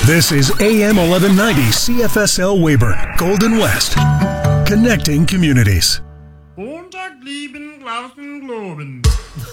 This is AM 1190 CFSL Weyburn, Golden West. Connecting communities. Montag lieben, Glauben, Globen.